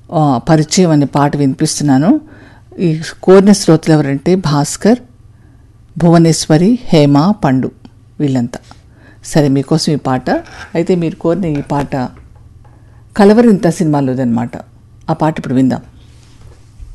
పరిచయం అనే పాట వినిపిస్తున్నాను. ఈ కోరిన శ్రోతలు ఎవరంటే భాస్కర్, భువనేశ్వరి, హేమ, పండు వీళ్ళంతా. సరే, మీకోసం ఈ పాట. అయితే మీరు కోరిన ఈ పాట కలవరింత సినిమాలోదన్నమాట. ఆ పాట ఇప్పుడు విందాం.